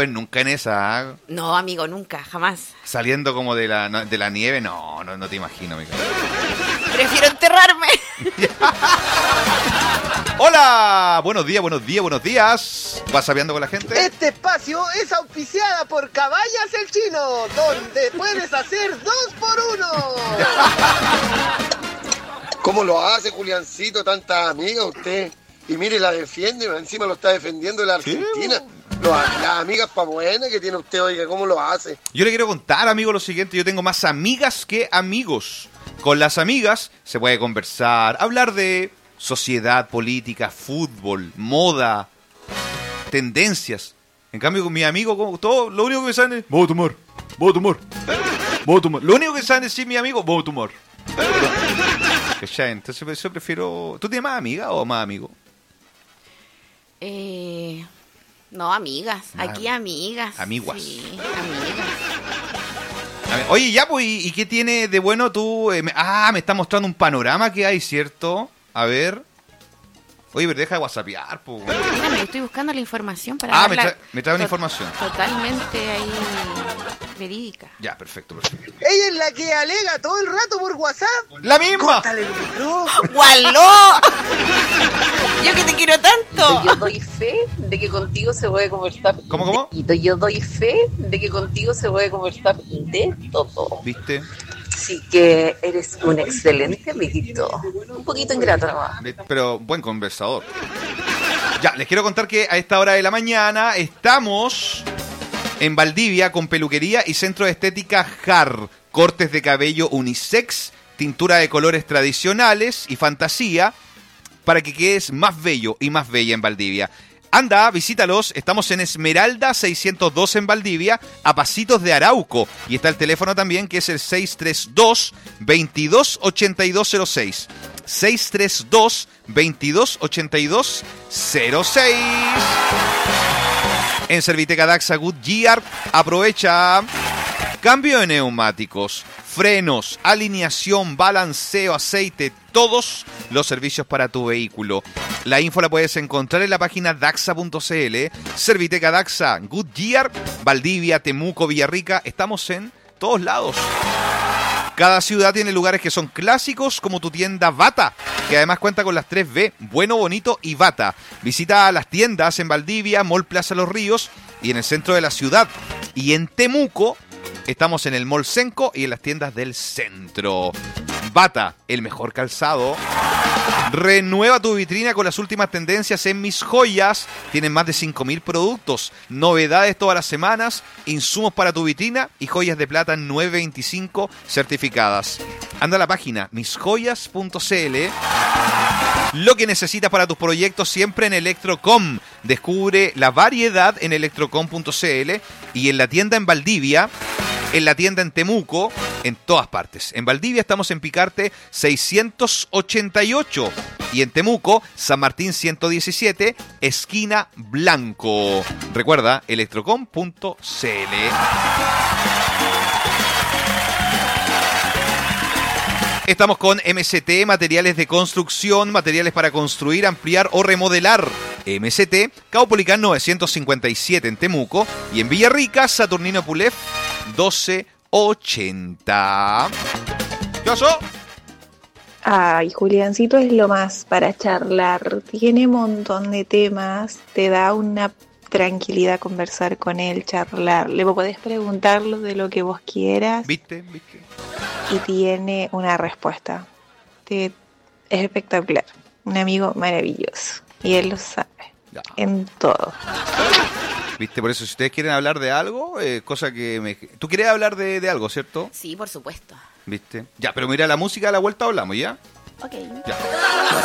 ver nunca en esa. ¿Ah? No, amigo, nunca, jamás. Saliendo como de la nieve, no te imagino, amigo. Prefiero enterrarme. Hola, buenos días. ¿Vas sabiando con la gente? Este espacio es auspiciada por Cabañas El Chino, donde puedes hacer 2x1. ¿Cómo lo hace, Juliancito? Tanta amiga usted. Y mire, la defiende, encima lo está defendiendo de la Argentina. Las amigas pa' buenas que tiene usted, oiga, ¿cómo lo hace? Yo le quiero contar, amigo, lo siguiente. Yo tengo más amigas que amigos. Con las amigas se puede conversar, hablar de sociedad, política, fútbol, moda, tendencias. En cambio, con mis amigos, como todo, lo único que me saben es voy a tomar. Lo único que saben decir mis amigos, voy a tomar. Entonces yo prefiero... ¿Tú tienes más amigas o más amigos? No, amigas. Aquí amigas. Amiguas. Sí, amigas. Oye, ya, pues, ¿y qué tiene de bueno tú? Me está mostrando un panorama que hay, ¿cierto? A ver. Oye, pero deja de whatsappear, pues. Mírame, estoy buscando la información para me trae una información. Totalmente ahí verídica. Ya, perfecto. Ella es la que alega todo el rato por WhatsApp. ¡La misma! ¡Córtale el micrófono! ¡Gualó! Yo que te quiero tanto. Yo doy fe de que contigo se puede conversar. ¿Cómo? Yo doy fe de que contigo se puede conversar de todo. ¿Viste? Así que eres un excelente amiguito. Un poquito ingrato nomás. Pero buen conversador. Ya, les quiero contar que a esta hora de la mañana estamos en Valdivia con peluquería y centro de estética JAR. Cortes de cabello unisex, tintura de colores tradicionales y fantasía para que quedes más bello y más bella en Valdivia. Anda, visítalos, estamos en Esmeralda 602 en Valdivia, a pasitos de Arauco. Y está el teléfono también, que es el 632-228206. 632-228206. En Serviteca Daxa Goodyear, aprovecha cambio de neumáticos, frenos, alineación, balanceo, aceite, todos los servicios para tu vehículo. La info la puedes encontrar en la página daxa.cl. Serviteca Daxa, Goodyear, Valdivia, Temuco, Villarrica. Estamos en todos lados. Cada ciudad tiene lugares que son clásicos, como tu tienda Bata, que además cuenta con las 3B, Bueno, Bonito y Bata. Visita las tiendas en Valdivia, Mall Plaza Los Ríos y en el centro de la ciudad. Y en Temuco estamos en el Mall Senco y en las tiendas del centro. Bata, el mejor calzado. Renueva tu vitrina con las últimas tendencias en Mis Joyas. Tienen más de 5.000 productos, novedades todas las semanas, insumos para tu vitrina y joyas de plata 925 certificadas. Anda a la página misjoyas.cl. Lo que necesitas para tus proyectos siempre en Electrocom. Descubre la variedad en electrocom.cl y en la tienda en Valdivia, en la tienda en Temuco, en todas partes. En Valdivia estamos en Picarte 688 y en Temuco, San Martín 117, esquina Blanco. Recuerda, electrocom.cl. Estamos con MCT, materiales de construcción, materiales para construir, ampliar o remodelar. MCT, Caupolicán 957 en Temuco y en Villarrica, Saturnino Pulef 1280. ¿Qué pasó? Ay, Juliancito es lo más para charlar. Tiene un montón de temas, te da una tranquilidad conversar con él, charlar. Le podés preguntarlo de lo que vos quieras. ¿Viste? Y tiene una respuesta. Es espectacular. Un amigo maravilloso. Y él lo sabe. Ya. En todo. ¿Viste? Por eso, si ustedes quieren hablar de algo, cosa que me... ¿Tú quieres hablar de algo, cierto? Sí, por supuesto. ¿Viste? Ya, pero mira la música, a la vuelta hablamos, ¿ya? Ok. Ya.